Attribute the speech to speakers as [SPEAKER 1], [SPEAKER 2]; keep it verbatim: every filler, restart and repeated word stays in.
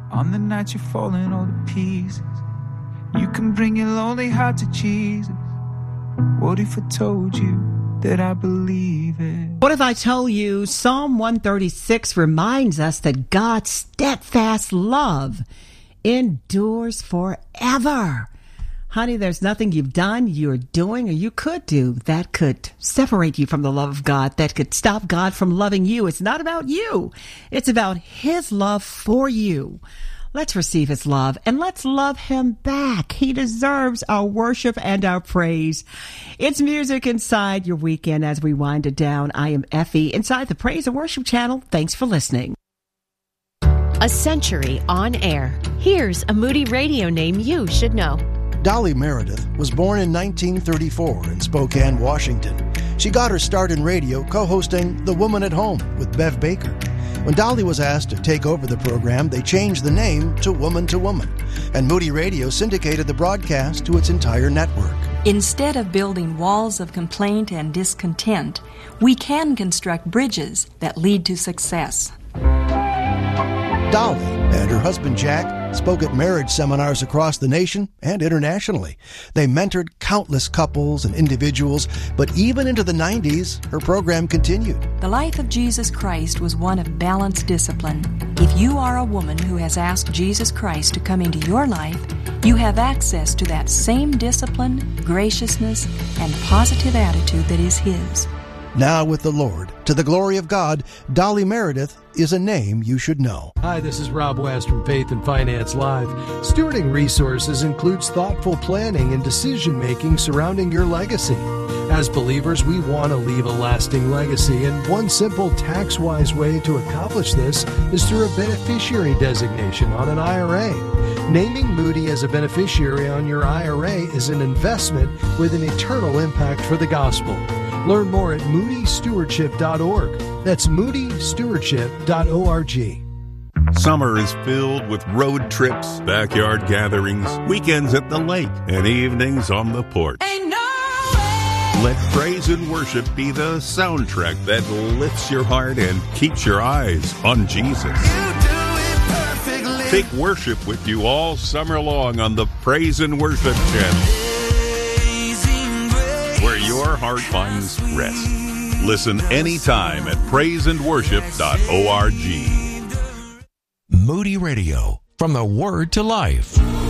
[SPEAKER 1] On the night you're falling all to pieces, you can bring your lonely heart to Jesus. What if I told you that I believe it?
[SPEAKER 2] What if I told you Psalm one thirty-six reminds us that God's steadfast love endures forever? Honey, there's nothing you've done, you're doing, or you could do that could separate you from the love of God, that could stop God from loving you. It's not about you. It's about His love for you. Let's receive His love and let's love Him back. He deserves our worship and our praise. It's music inside your weekend as we wind it down. I am Effie inside the Praise and Worship channel. Thanks for listening.
[SPEAKER 3] A century on air. Here's a Moody Radio name you should know.
[SPEAKER 4] Dolly Meredith was born in nineteen thirty-four in Spokane, Washington. She got her start in radio co-hosting The Woman at Home with Bev Baker. When Dolly was asked to take over the program, they changed the name to Woman to Woman, and Moody Radio syndicated the broadcast to its entire network.
[SPEAKER 5] Instead of building walls of complaint and discontent, we can construct bridges that lead to success.
[SPEAKER 4] Dolly and her husband Jack spoke at marriage seminars across the nation and internationally. They mentored countless couples and individuals, but even into the nineties, her program continued.
[SPEAKER 5] The life of Jesus Christ was one of balanced discipline. If you are a woman who has asked Jesus Christ to come into your life, you have access to that same discipline, graciousness, and positive attitude that is His.
[SPEAKER 4] Now with the Lord, to the glory of God, Dolly Meredith is a name you should know.
[SPEAKER 6] Hi, this is Rob West from Faith and Finance Live. Stewarding resources includes thoughtful planning and decision-making surrounding your legacy. As believers, we want to leave a lasting legacy, and one simple tax-wise way to accomplish this is through a beneficiary designation on an I R A. Naming Moody as a beneficiary on your I R A is an investment with an eternal impact for the gospel. Learn more at moody stewardship dot org. That's moody stewardship dot org.
[SPEAKER 7] Summer is filled with road trips, backyard gatherings, weekends at the lake, and evenings on the porch.
[SPEAKER 8] Ain't no way.
[SPEAKER 7] Let praise and worship be the soundtrack that lifts your heart and keeps your eyes on Jesus.
[SPEAKER 8] You do it perfectly.
[SPEAKER 7] Take worship with you all summer long on the Praise and Worship channel, where your heart finds rest. Listen anytime at praise and worship dot org.
[SPEAKER 9] Moody Radio, from the Word to Life.